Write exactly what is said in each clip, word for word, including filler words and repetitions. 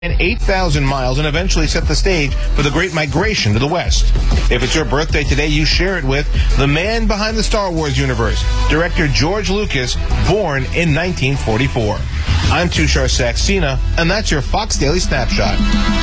eight thousand miles and eventually set the stage for the Great Migration to the West. If it's your birthday today, you share it with the man behind the Star Wars universe, director George Lucas, born in nineteen forty-four. I'm Tushar Saxena, and that's your Fox Daily Snapshot.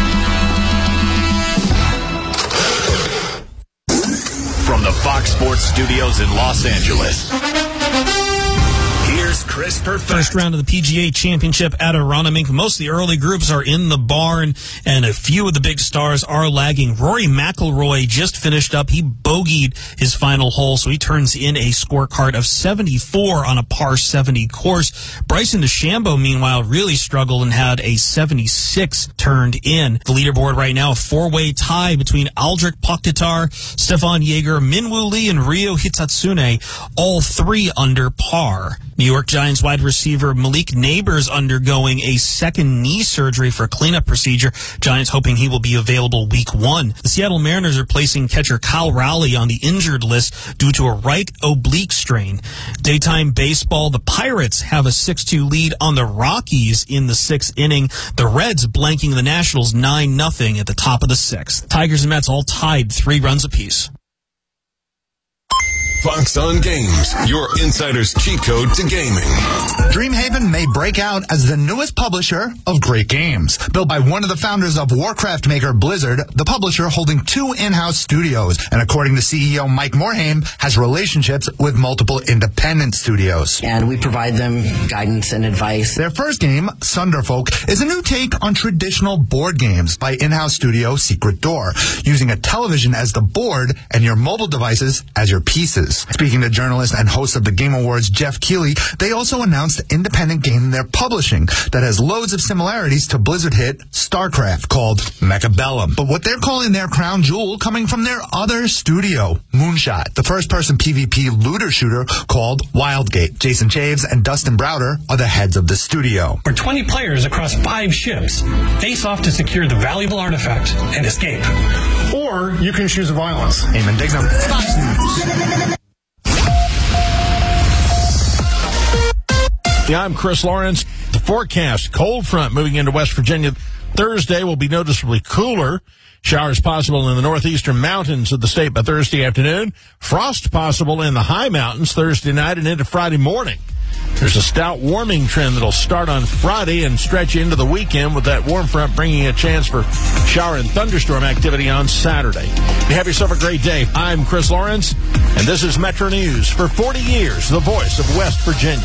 From the Fox Sports Studios in Los Angeles, here's Chris Perfett. First round of the P G A Championship at Aronimink. Most of the early groups are in the barn, and a few of the big stars are lagging. Rory McIlroy just finished up. He bogeyed his final hole, so he turns in a scorecard of seventy-four on a par seventy course. Bryson DeChambeau, meanwhile, really struggled and had a seventy-six turned in. The leaderboard right now, a four-way tie between Aldrich Pogačar, Stefan Jaeger, Minwoo Lee, and Ryo Hitatsune, all three under par. New York Giants wide receiver Malik Neighbors undergoing a second knee surgery for a cleanup procedure. Giants hoping he will be available week one. The Seattle Mariners are placing catcher Cal Raleigh on the injured list due to a right oblique strain. Daytime baseball, the Pirates have a six two lead on the Rockies in the sixth inning. The Reds blanking the Nationals nine nothing at the top of the sixth. Tigers and Mets all tied three runs apiece. Fox on Games, your insider's cheat code to gaming. Dreamhaven may break out as the newest publisher of great games. Built by one of the founders of Warcraft maker Blizzard, the publisher holding two in-house studios, and according to C E O Mike Morhaime, has relationships with multiple independent studios. And we provide them guidance and advice. Their first game, Sunderfolk, is a new take on traditional board games by in-house studio Secret Door, using a television as the board and your mobile devices as your pieces. Speaking to journalist and host of the Game Awards, Jeff Keighley, they also announced the independent game they're publishing that has loads of similarities to Blizzard hit StarCraft called Mechabellum. But what they're calling their crown jewel coming from their other studio, Moonshot, the first-person PvP looter shooter called Wildgate. Jason Chaves and Dustin Browder are the heads of the studio. Where twenty players across five ships face off to secure the valuable artifact and escape. Or you can choose violence. Eamon Dignam, Fox News. Yeah, I'm Chris Lawrence. The forecast, cold front moving into West Virginia. Thursday will be noticeably cooler. Showers possible in the northeastern mountains of the state by Thursday afternoon. Frost possible in the high mountains Thursday night and into Friday morning. There's a stout warming trend that'll start on Friday and stretch into the weekend, with that warm front bringing a chance for shower and thunderstorm activity on Saturday. You have yourself a great day. I'm Chris Lawrence, and this is Metro News. For forty years, the voice of West Virginia.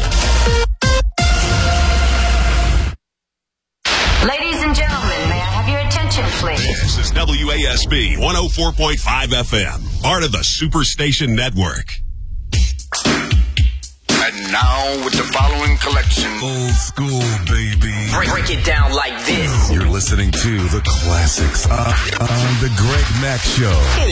Ladies and gentlemen, may I have your attention, please? This is W A S B one oh four point five F M, part of the Superstation Network. And now with the following collection. Old school, baby. Break, break it down like this. You're listening to the classics on, on the Greg Mack Show.